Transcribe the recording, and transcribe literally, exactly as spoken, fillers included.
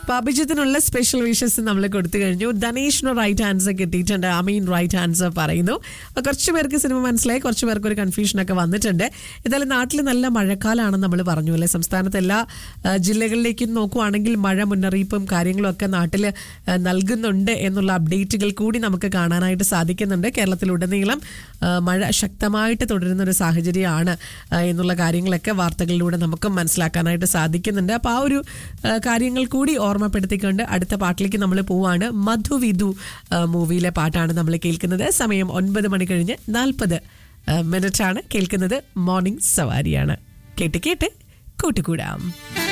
അപ്പോൾ അഭിജിത്തിനുള്ള special wishes നമ്മൾ കൊടുത്തു കഴിഞ്ഞു. ധനേഷിന് റൈറ്റ് ആൻസർ കിട്ടിയിട്ടുണ്ട്. അമീൻ റൈറ്റ് ആൻസർ പറയുന്നു. അപ്പോൾ കുറച്ച് പേർക്ക് സിനിമ മനസ്സിലായി, കുറച്ച് പേർക്ക് ഒരു കൺഫ്യൂഷനൊക്കെ വന്നിട്ടുണ്ട്. എന്തായാലും നാട്ടിൽ നല്ല മഴക്കാലമാണെന്ന് നമ്മൾ പറഞ്ഞു അല്ലേ. സംസ്ഥാനത്ത് എല്ലാ ജില്ലകളിലേക്കും നോക്കുവാണെങ്കിൽ മഴ മുന്നറിയിപ്പും കാര്യങ്ങളും ഒക്കെ നാട്ടിൽ നൽകുന്നുണ്ട് എന്നുള്ള അപ്ഡേറ്റുകൾ കൂടി നമുക്ക് കാണാനായിട്ട് സാധിക്കുന്നുണ്ട്. കേരളത്തിലുടനീളം മഴ ശക്തമായിട്ട് തുടരുന്ന ഒരു സാഹചര്യമാണ് എന്നുള്ള കാര്യങ്ങളൊക്കെ വാർത്തകളിലൂടെ നമുക്ക് മനസ്സിലാക്കാനായിട്ട് സാധിക്കുന്നുണ്ട്. അപ്പോൾ ആ ഒരു കാര്യങ്ങൾ കൂടി ഓർമ്മപ്പെടുത്തിക്കൊണ്ട് അടുത്ത പാട്ടിലേക്ക് നമ്മൾ പോവാണ്. മധുവിധു മൂവിയിലെ പാട്ടാണ് നമ്മൾ കേൾക്കുന്നത്. സമയം ഒൻപത് മണി കഴിഞ്ഞ് നാൽപ്പത് മിനിറ്റ് ആണ്. കേൾക്കുന്നത് മോർണിംഗ് സവാരിയാണ്. കേട്ട് കേട്ട് കൂട്ടുകൂടാം.